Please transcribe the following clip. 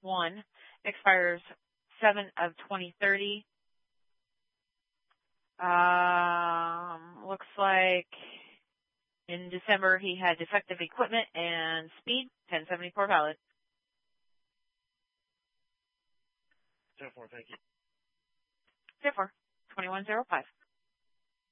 1, expires 7 of 2030. Looks like in December he had defective equipment and speed, 1074 valid. 10-4, thank you. 10-4, 2105.